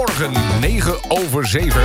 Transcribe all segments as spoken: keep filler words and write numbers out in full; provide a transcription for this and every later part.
Morgen negen over zeven.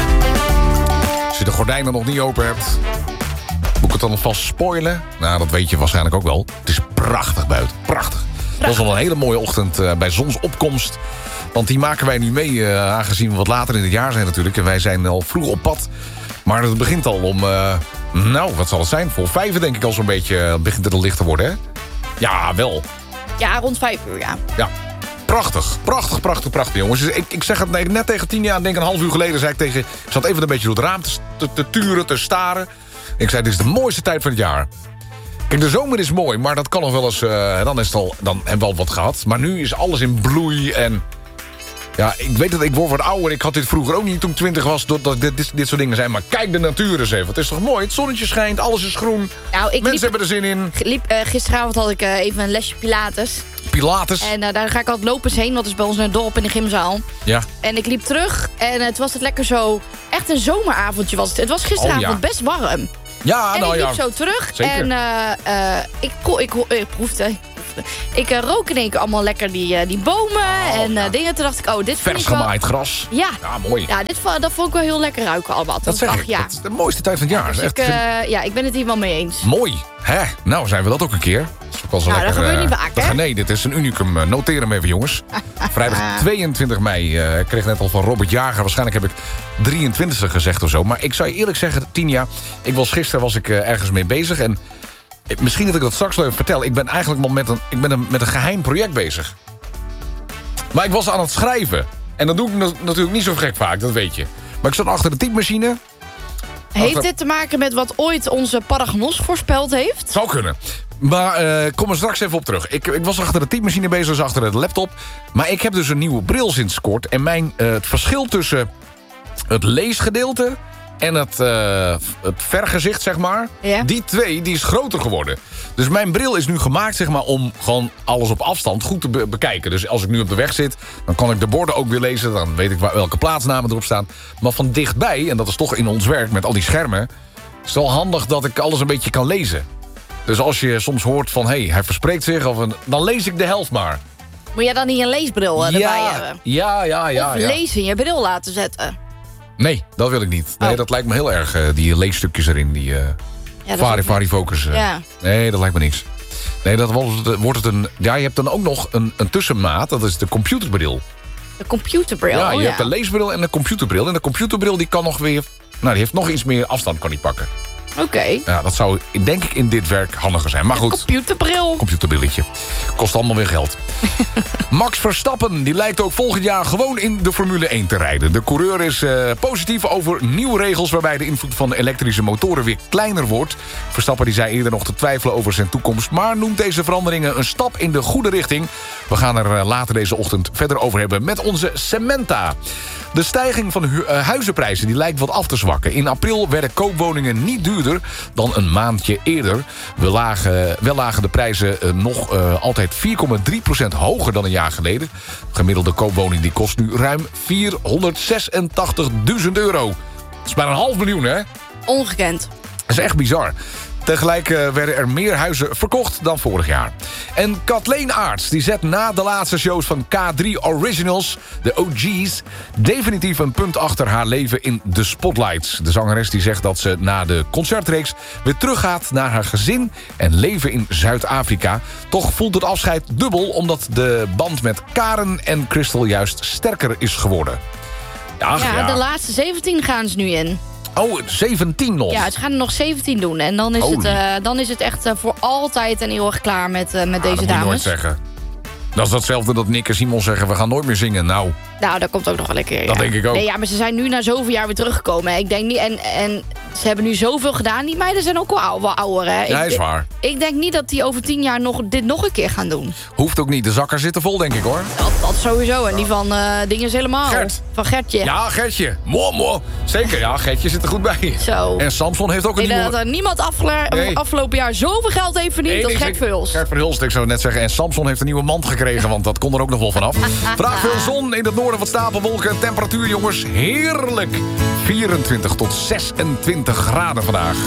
Als je de gordijnen nog niet open hebt, moet ik het dan alvast spoilen? Nou, dat weet je waarschijnlijk ook wel. Het is prachtig buiten. Prachtig. Het was al een hele mooie ochtend uh, bij zonsopkomst. Want die maken wij nu mee, uh, aangezien we wat later in het jaar zijn natuurlijk. En wij zijn al vroeg op pad. Maar het begint al om, uh, nou, wat zal het zijn? Voor vijf denk ik al zo'n beetje, uh, begint het al licht te worden, hè? Ja, wel. Ja, rond vijf uur, ja. Ja. Prachtig, prachtig, prachtig, prachtig, jongens. Dus ik, ik zeg het net tegen tien jaar, denk een half uur geleden, zei ik tegen... Ik zat even een beetje door het raam te, te, te turen, te staren. Ik zei, dit is de mooiste tijd van het jaar. Kijk, de zomer is mooi, maar dat kan nog wel eens... Uh, dan, is het al, dan hebben we al wat gehad. Maar nu is alles in bloei en... Ja, ik weet dat ik word wat ouder. Ik had dit vroeger ook niet toen ik twintig was, dat dit, dit, dit soort dingen zijn. Maar kijk de natuur eens even. Het is toch mooi? Het zonnetje schijnt, alles is groen. Nou, ik Mensen liep, hebben er zin in. Liep, uh, gisteravond had ik uh, even een lesje Pilates. Pilates. En uh, daar ga ik altijd lopers heen, want dat is bij ons in het dorp in de gymzaal. Ja. En ik liep terug en het was het lekker zo... Echt een zomeravondje was het. Het was gisteravond oh, ja. best warm. Ja, en nou ik liep ja. zo terug. Zeker. En uh, uh, ik, ik, ik, ik proefde... Ik uh, rook in één keer allemaal lekker die, uh, die bomen oh, en uh, ja. dingen. Toen dacht ik, oh, dit vind Vers ik wel... gemaaid gras. Ja, ja mooi. Ja, dit, dat vond ik wel heel lekker ruiken allemaal. Dat zeg dacht, ik. ja. Dat is de mooiste tijd van het jaar. Dus echt, ik, uh, ja, ik ben het hier wel mee eens. Mooi. Hè? Nou, zijn we dat ook een keer. Dat is ook wel zo nou, lekker, dat gebeurt uh, niet vaak, hè? Nee, dit is een unicum. Uh, noteer hem even, jongens. Vrijdag tweeëntwintig mei. Uh, ik kreeg net al van Robert Jager. Waarschijnlijk heb ik drieëntwintigste gezegd of zo. Maar ik zou je eerlijk zeggen, tien jaar... Ik was, gisteren was ik uh, ergens mee bezig. En misschien dat ik dat straks wel even vertel. Ik ben eigenlijk wel met een, ik ben een, met een geheim project bezig. Maar ik was aan het schrijven. En dat doe ik natuurlijk niet zo gek vaak, dat weet je. Maar ik zat achter de typemachine. Heeft achter... dit te maken met wat ooit onze Paragnos voorspeld heeft? Zou kunnen. Maar uh, kom er straks even op terug. Ik, ik was achter de typemachine bezig, dus achter de laptop. Maar ik heb dus een nieuwe bril sinds kort. En mijn, uh, het verschil tussen het leesgedeelte... en het, uh, het vergezicht, zeg maar... Ja. Die twee, die is groter geworden. Dus mijn bril is nu gemaakt, zeg maar... om gewoon alles op afstand goed te be- bekijken. Dus als ik nu op de weg zit... dan kan ik de borden ook weer lezen. Dan weet ik waar, welke plaatsnamen erop staan. Maar van dichtbij, en dat is toch in ons werk... met al die schermen... is het wel handig dat ik alles een beetje kan lezen. Dus als je soms hoort van... hé, hey, hij verspreekt zich... Of een, dan lees ik de helft maar. Moet jij dan niet een leesbril uh, ja, erbij hebben? Ja, ja, ja. Of ja. lezen in je bril laten zetten? Nee, dat wil ik niet. Nee, oh. dat lijkt me heel erg, uh, die leesstukjes erin. Die uh, ja, Vari, Vari Focus. Uh. Ja. Nee, dat lijkt me niks. Nee, dat wordt, wordt het een... Ja, je hebt dan ook nog een, een tussenmaat. Dat is de computerbril. De computerbril? Ja, je oh, hebt ja. de leesbril en de computerbril. En de computerbril die kan nog weer... Nou, die heeft nog iets meer afstand, kan die pakken. Oké. Okay. Ja, dat zou denk ik in dit werk handiger zijn. Maar goed. Computerbril. Computerbrilletje. Kost allemaal weer geld. Max Verstappen, die lijkt ook volgend jaar gewoon in de Formule één te rijden. De coureur is uh, positief over nieuwe regels... waarbij de invloed van elektrische motoren weer kleiner wordt. Verstappen die zei eerder nog te twijfelen over zijn toekomst... maar noemt deze veranderingen een stap in de goede richting. We gaan er uh, later deze ochtend verder over hebben met onze Samantha. De stijging van hu- uh, huizenprijzen die lijkt wat af te zwakken. In april werden koopwoningen niet duurder dan een maandje eerder. We lagen, wel lagen de prijzen uh, nog uh, altijd vier komma drie procent hoger dan een jaar geleden. De gemiddelde koopwoning die kost nu ruim vierhonderdzesentachtigduizend euro. Dat is bijna een half miljoen, hè? Ongekend. Dat is echt bizar. Tegelijk uh, werden er meer huizen verkocht dan vorig jaar. En Kathleen Aerts die zet na de laatste shows van K drie Originals, de O G's... definitief een punt achter haar leven in de spotlights. De zangeres die zegt dat ze na de concertreeks weer teruggaat naar haar gezin en leven in Zuid-Afrika. Toch voelt het afscheid dubbel omdat de band met Karen en Crystal juist sterker is geworden. Ach, ja, ja, de laatste zeventien gaan ze nu in. Oh, zeventien nog. Ja, ze gaan er nog zeventien doen. En dan is, het, uh, dan is het echt uh, voor altijd en eeuwig klaar met, uh, met ah, deze dat dames. Moet je nooit zeggen. Dat is datzelfde dat Nick en Simon zeggen... we gaan nooit meer zingen. Nou, Nou, dat komt ook nog wel een keer. dat ja. denk ik ook. Nee, ja, maar ze zijn nu na zoveel jaar weer teruggekomen. Ik denk niet, en, en ze hebben nu zoveel gedaan. Die meiden zijn ook wel, ou- wel ouder, hè? Ja, ik, is waar. Ik denk niet dat die over tien jaar nog, dit nog een keer gaan doen. Hoeft ook niet. De zakken zitten vol, denk ik, hoor. Dat, dat sowieso. En die van uh, dingen is helemaal. Gert. Van Gertje. Ja, Gertje. Mo, mo. Zeker, ja. Gertje zit er goed bij. Zo. En Samson heeft ook een Ik denk nieuwe... dat er niemand afgele- Nee. afgelopen jaar zoveel geld heeft verdiend Nee, als ik Gert zeg- Vuls. Gert Verhulst, ik zou net zeggen. En Samson heeft een nieuwe mand gekregen, want dat kon er ook nog wel vanaf. Vraag veel zon, in het noorden wat stapelwolken. Temperatuur, jongens, heerlijk. vierentwintig tot zesentwintig graden vandaag.